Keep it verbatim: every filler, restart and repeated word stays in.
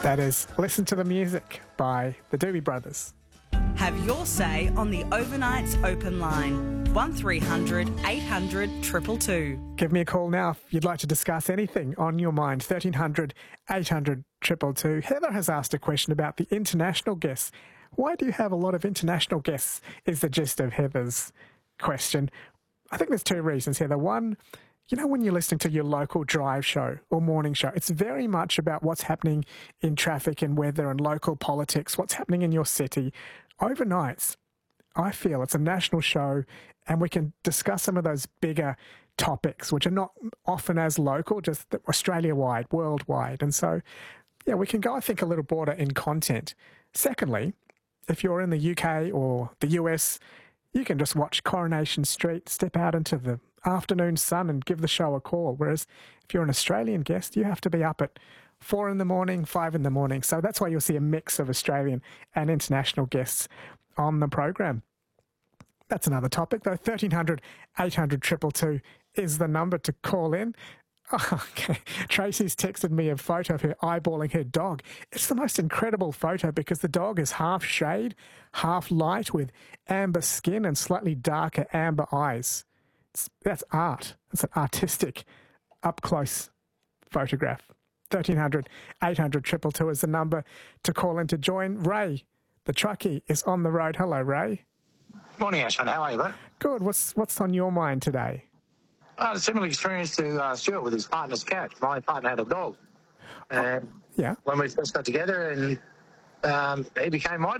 That is Listen to the Music by the Doobie Brothers. Have your say on the Overnights Open Line. one three hundred eight hundred two two two. Give me a call now if you'd like to discuss anything on your mind. thirteen hundred eight hundred two two two. Heather has asked a question about the international guests. Why do you have a lot of international guests is the gist of Heather's question. I think there's two reasons, Heather. One, you know, when you're listening to your local drive show or morning show, it's very much about what's happening in traffic and weather and local politics, what's happening in your city. Overnights, I feel it's a national show and we can discuss some of those bigger topics, which are not often as local, just Australia-wide, worldwide. And so, yeah, we can go, I think, a little broader in content. Secondly, if you're in the U K or the U S, you can just watch Coronation Street, step out into the afternoon sun and give the show a call. Whereas if you're an Australian guest, you have to be up at four in the morning, five in the morning. So that's why you'll see a mix of Australian and international guests on the program. That's another topic, though. thirteen hundred eight hundred two two two is the number to call in. Oh, okay. Tracy's texted me a photo of her eyeballing her dog. It's the most incredible photo because the dog is half shade, half light with amber skin and slightly darker amber eyes. It's, that's art. It's an artistic, up-close photograph. thirteen hundred eight hundred two two two is the number to call in to join. Ray, the truckie, is on the road. Hello, Ray. Morning, Ashton. How are you, mate? Good. What's what's on your mind today? Uh, a similar experience to uh, Stuart with his partner's cat. My partner had a dog. And Yeah. when we first got together, and um, he became my